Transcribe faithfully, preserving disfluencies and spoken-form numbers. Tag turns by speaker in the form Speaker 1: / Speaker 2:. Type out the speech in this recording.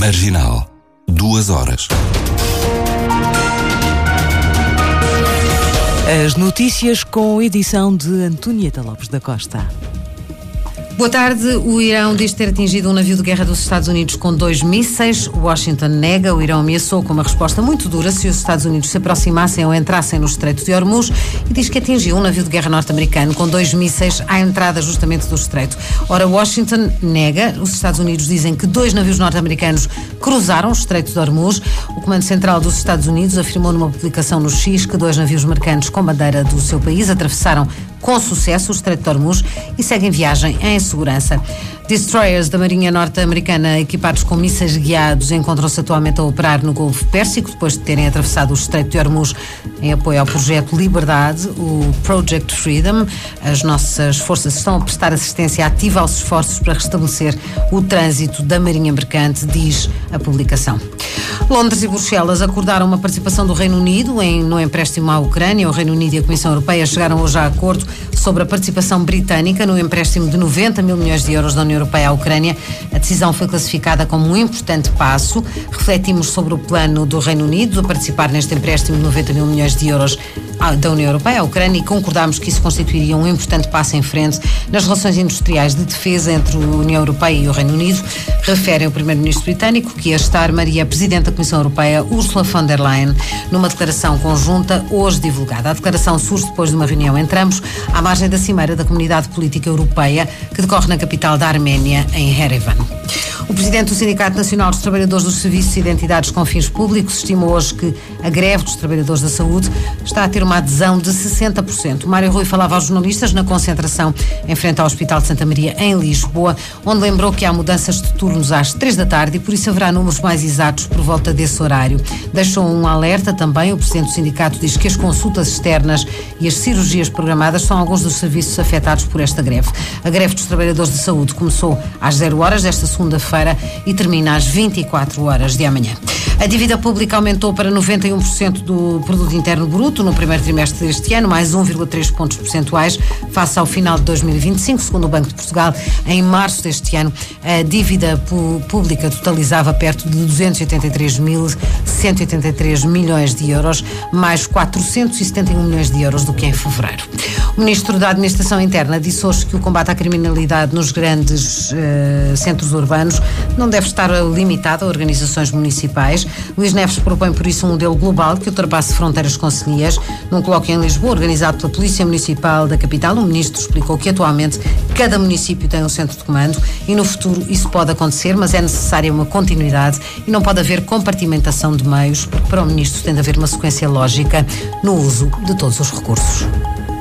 Speaker 1: Marginal. Duas horas.
Speaker 2: As notícias com edição de Antonieta Lopes da Costa.
Speaker 3: Boa tarde. O Irão diz ter atingido um navio de guerra dos Estados Unidos com dois mísseis. Washington nega. O Irão ameaçou com uma resposta muito dura se os Estados Unidos se aproximassem ou entrassem no Estreito de Hormuz e diz que atingiu um navio de guerra norte-americano com dois mísseis à entrada justamente do Estreito. Ora, Washington nega. Os Estados Unidos dizem que dois navios norte-americanos cruzaram o Estreito de Hormuz. O Comando Central dos Estados Unidos afirmou numa publicação no X que dois navios mercantes com bandeira do seu país atravessaram com sucesso o Estreito de Hormuz e seguem viagem em segurança. Destroyers da Marinha Norte-Americana equipados com mísseis guiados encontram-se atualmente a operar no Golfo Pérsico depois de terem atravessado o Estreito de Hormuz em apoio ao projeto Liberdade, o Project Freedom. As nossas forças estão a prestar assistência ativa aos esforços para restabelecer o trânsito da Marinha Mercante, diz a publicação. Londres e Bruxelas acordaram uma participação do Reino Unido em, no empréstimo à Ucrânia. O Reino Unido e a Comissão Europeia chegaram hoje a acordo sobre a participação britânica no empréstimo de noventa mil milhões de euros da União Europeia à Ucrânia. A decisão foi classificada como um importante passo. Refletimos sobre o plano do Reino Unido de participar neste empréstimo de noventa mil milhões de euros da União Europeia à Ucrânia e concordámos que isso constituiria um importante passo em frente nas relações industriais de defesa entre a União Europeia e o Reino Unido, refere o primeiro-ministro britânico, que ia estar Maria, presidente da Comissão Europeia, Ursula von der Leyen, numa declaração conjunta hoje divulgada. A declaração surge depois de uma reunião entre ambos, à margem da Cimeira da Comunidade Política Europeia, que decorre na capital da Arménia, em Yerevan. O presidente do Sindicato Nacional dos Trabalhadores dos Serviços e Identidades com Fins Públicos estimou hoje que a greve dos trabalhadores da saúde está a ter uma adesão de sessenta por cento. Mário Rui falava aos jornalistas na concentração em frente ao Hospital de Santa Maria, em Lisboa, onde lembrou que há mudanças de turnos às três da tarde e por isso haverá números mais exatos por volta desse horário. Deixou um alerta também. O presidente do sindicato diz que as consultas externas e as cirurgias programadas são alguns dos serviços afetados por esta greve. A greve dos trabalhadores de saúde começou às zero horas desta segunda-feira e termina às vinte e quatro horas de amanhã. A dívida pública aumentou para noventa e um por cento do Produto Interno Bruto no primeiro trimestre deste ano, mais um vírgula três pontos percentuais face ao final de dois mil e vinte e cinco, segundo o Banco de Portugal. Em março deste ano, a dívida pública totalizava perto de duzentos e oitenta e três mil cento e oitenta e três milhões de euros, mais quatrocentos e setenta e um milhões de euros do que em fevereiro. O Ministro da Administração Interna disse hoje que o combate à criminalidade nos grandes uh, centros urbanos não deve estar limitado a organizações municipais. Luís Neves propõe, por isso, um modelo global que ultrapasse fronteiras concelhias. Num colóquio em Lisboa, organizado pela Polícia Municipal da capital, o Ministro explicou que atualmente cada município tem um centro de comando e no futuro isso pode acontecer, mas é necessária uma continuidade e não pode haver compartimentação de meios, porque para o Ministro tem de haver uma sequência lógica no uso de todos os recursos.